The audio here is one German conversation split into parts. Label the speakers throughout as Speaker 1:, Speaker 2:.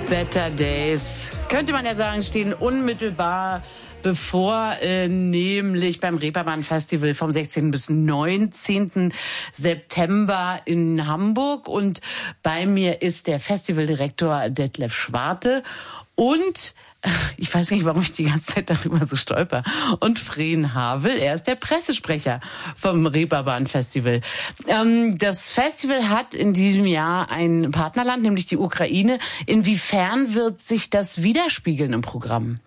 Speaker 1: Better Days, könnte man ja sagen, stehen unmittelbar bevor, nämlich beim Reeperbahn Festival vom 16. bis 19. September in Hamburg. Und bei mir ist der Festivaldirektor Detlef Schwarte und ich weiß nicht, warum ich die ganze Zeit darüber so stolper. Und Fren Havel, er ist der Pressesprecher vom Reeperbahn Festival. Das Festival hat in diesem Jahr ein Partnerland, nämlich die Ukraine. Inwiefern wird sich das widerspiegeln im Programm?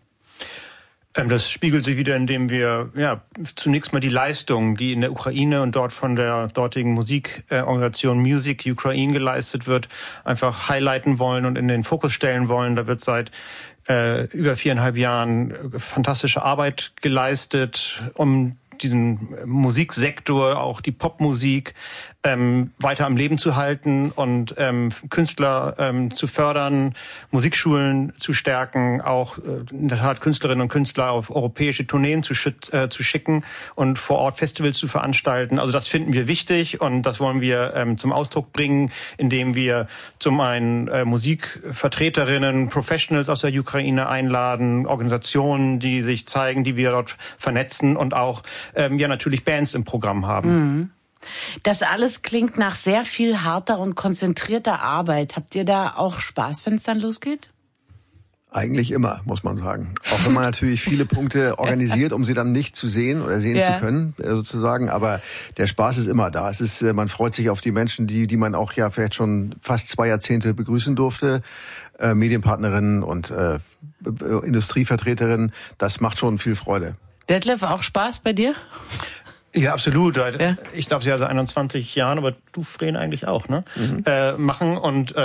Speaker 2: Das spiegelt sich wieder, indem wir zunächst mal die Leistung, die in der Ukraine und dort von der dortigen Musikorganisation Music Ukraine geleistet wird, einfach highlighten wollen und in den Fokus stellen wollen. Da wird seit über 4,5 Jahren fantastische Arbeit geleistet, um diesen Musiksektor, auch die Popmusik, weiter am Leben zu halten und Künstler zu fördern, Musikschulen zu stärken, auch in der Tat Künstlerinnen und Künstler auf europäische Tourneen zu schicken und vor Ort Festivals zu veranstalten. Also das finden wir wichtig und das wollen wir zum Ausdruck bringen, indem wir zum einen Musikvertreterinnen, Professionals aus der Ukraine einladen, Organisationen, die sich zeigen, die wir dort vernetzen und auch natürlich Bands im Programm haben.
Speaker 1: Mhm. Das alles klingt nach sehr viel harter und konzentrierter Arbeit. Habt ihr da auch Spaß, wenn es dann losgeht?
Speaker 3: Eigentlich immer, muss man sagen. Auch wenn man natürlich viele Punkte organisiert, um sie dann nicht zu sehen oder sehen zu können, sozusagen. Aber der Spaß ist immer da. Es ist, man freut sich auf die Menschen, die man auch ja vielleicht schon fast 2 Jahrzehnte begrüßen durfte. Medienpartnerinnen und Industrievertreterinnen. Das macht schon viel Freude.
Speaker 1: Detlef, auch Spaß bei dir?
Speaker 2: Ja, absolut. Ich darf sie ja seit 21 Jahren, aber du, Fren, eigentlich auch, ne? Machen. Und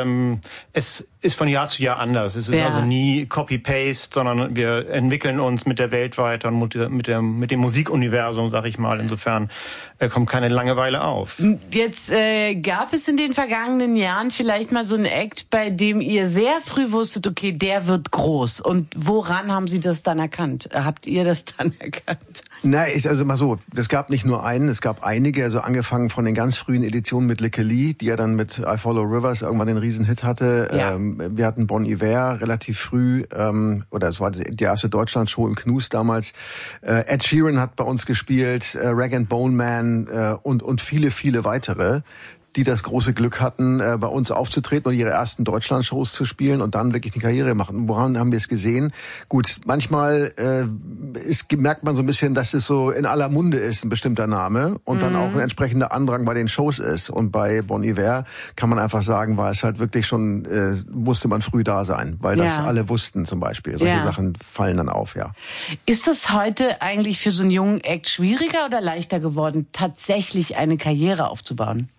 Speaker 2: es ist von Jahr zu Jahr anders. Es ist also nie Copy-Paste, sondern wir entwickeln uns mit der Welt weiter und mit dem Musikuniversum, sag ich mal. Insofern kommt keine Langeweile auf.
Speaker 1: Jetzt gab es in den vergangenen Jahren vielleicht mal so einen Act, bei dem ihr sehr früh wusstet, okay, der wird groß. Und woran haben Sie das dann erkannt? Habt ihr das dann erkannt?
Speaker 3: Also mal so, es gab nicht nur einen, es gab einige, also angefangen von den ganz frühen Editionen mit Likke Lee, die ja dann mit I Follow Rivers irgendwann den Riesenhit hatte. Ja. Wir hatten Bon Iver relativ früh, oder es war die erste Deutschland-Show im Knus damals. Ed Sheeran hat bei uns gespielt, Rag and Bone Man und viele, viele weitere, die das große Glück hatten, bei uns aufzutreten und ihre ersten Deutschland-Shows zu spielen und dann wirklich eine Karriere machen. Woran haben wir es gesehen? Gut, manchmal merkt man so ein bisschen, dass es so in aller Munde ist, ein bestimmter Name und dann auch ein entsprechender Andrang bei den Shows ist. Und bei Bon Iver kann man einfach sagen, war es halt wirklich schon, musste man früh da sein, weil das alle wussten zum Beispiel. Solche Sachen fallen dann auf, ja.
Speaker 1: Ist es heute eigentlich für so einen jungen Act schwieriger oder leichter geworden, tatsächlich eine Karriere aufzubauen?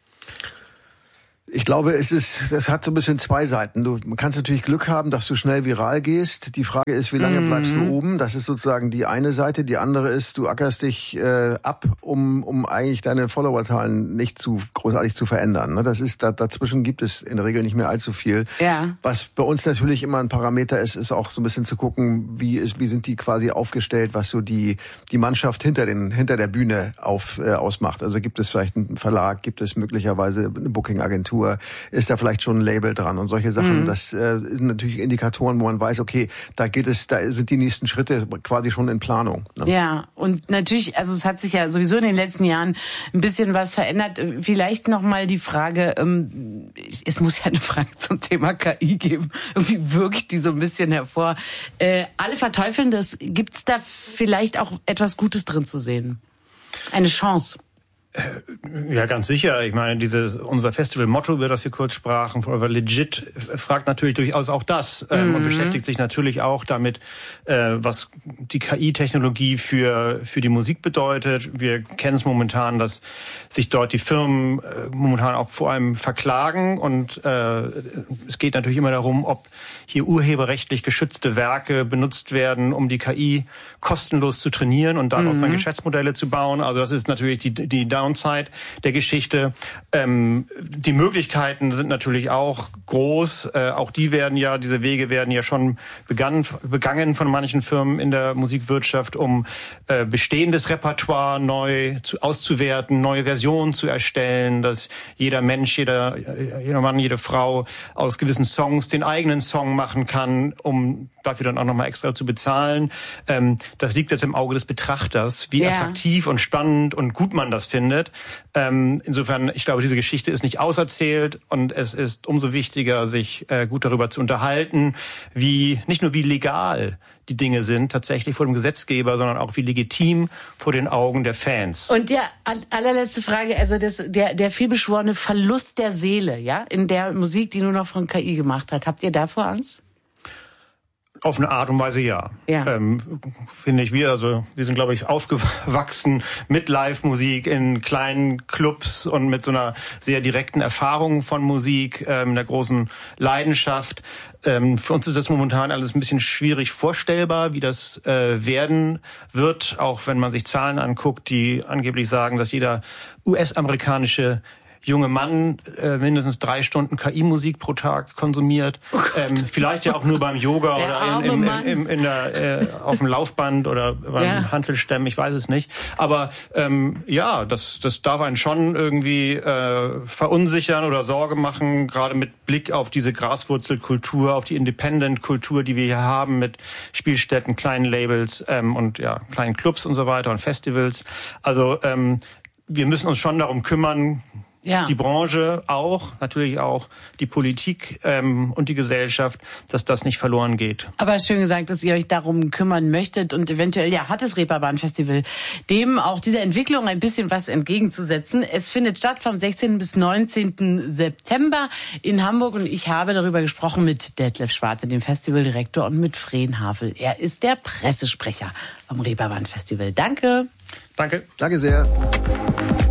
Speaker 3: Ich glaube, es hat so ein bisschen 2 Seiten. Du kannst natürlich Glück haben, dass du schnell viral gehst. Die Frage ist, wie lange bleibst du oben? Das ist sozusagen die eine Seite. Die andere ist, du ackerst dich ab, um eigentlich deine Followerzahlen nicht zu großartig zu verändern. Das ist, dazwischen gibt es in der Regel nicht mehr allzu viel. Ja. Was bei uns natürlich immer ein Parameter ist auch so ein bisschen zu gucken, wie sind die quasi aufgestellt, was so die Mannschaft hinter der Bühne ausmacht. Also gibt es vielleicht einen Verlag, gibt es möglicherweise eine Booking-Agentur, ist da vielleicht schon ein Label dran und solche Sachen. Das sind natürlich Indikatoren, wo man weiß, okay, da sind die nächsten Schritte quasi schon in Planung. Ne?
Speaker 1: Ja, und natürlich, also es hat sich ja sowieso in den letzten Jahren ein bisschen was verändert. Vielleicht noch mal die Frage, es muss ja eine Frage zum Thema KI geben. Irgendwie wirkt die so ein bisschen hervor. Alle verteufeln das. Gibt's da vielleicht auch etwas Gutes drin zu sehen? Eine Chance?
Speaker 2: Ja, ganz sicher. Ich meine, unser Festival-Motto, über das wir kurz sprachen, Forever Legit, fragt natürlich durchaus auch das und beschäftigt sich natürlich auch damit, was die KI-Technologie für die Musik bedeutet. Wir kennen es momentan, dass sich dort die Firmen momentan auch vor allem verklagen und es geht natürlich immer darum, ob hier urheberrechtlich geschützte Werke benutzt werden, um die KI kostenlos zu trainieren und daraus dann Geschäftsmodelle zu bauen. Also das ist natürlich die Daumen Downside der Geschichte. Die Möglichkeiten sind natürlich auch groß. Auch diese Wege werden ja schon begangen von manchen Firmen in der Musikwirtschaft, um bestehendes Repertoire neu auszuwerten, neue Versionen zu erstellen, dass jeder Mensch, jeder Mann, jede Frau aus gewissen Songs den eigenen Song machen kann, um dafür dann auch nochmal extra zu bezahlen. Das liegt jetzt im Auge des Betrachters, wie attraktiv und spannend und gut man das findet. Insofern, ich glaube, diese Geschichte ist nicht auserzählt und es ist umso wichtiger, sich gut darüber zu unterhalten, nicht nur wie legal die Dinge sind, tatsächlich vor dem Gesetzgeber, sondern auch wie legitim vor den Augen der Fans.
Speaker 1: Und allerletzte Frage, also der vielbeschworene Verlust der Seele, ja, in der Musik, die nur noch von KI gemacht hat. Habt ihr davor Angst?
Speaker 2: Auf eine Art und Weise ja. Finde ich, wir sind, glaube ich, aufgewachsen mit Live-Musik in kleinen Clubs und mit so einer sehr direkten Erfahrung von Musik, einer großen Leidenschaft. Für uns ist das momentan alles ein bisschen schwierig vorstellbar, wie das werden wird, auch wenn man sich Zahlen anguckt, die angeblich sagen, dass jeder US-amerikanische junge Mann mindestens 3 Stunden KI-Musik pro Tag konsumiert. Vielleicht ja auch nur beim Yoga oder auf dem Laufband oder beim Hantelstämmen, ich weiß es nicht. Aber das darf einen schon irgendwie verunsichern oder Sorge machen, gerade mit Blick auf diese Graswurzelkultur, auf die Independent-Kultur, die wir hier haben mit Spielstätten, kleinen Labels und kleinen Clubs und so weiter und Festivals. Also wir müssen uns schon darum kümmern, die Branche auch, natürlich auch die Politik und die Gesellschaft, dass das nicht verloren geht.
Speaker 1: Aber schön gesagt, dass ihr euch darum kümmern möchtet und eventuell hat das Reeperbahn Festival dem auch dieser Entwicklung ein bisschen was entgegenzusetzen. Es findet statt vom 16. bis 19. September in Hamburg und ich habe darüber gesprochen mit Detlef Schwarze, dem Festivaldirektor, und mit Fren Havel. Er ist der Pressesprecher vom Reeperbahn Festival. Danke.
Speaker 2: Danke.
Speaker 3: Danke sehr.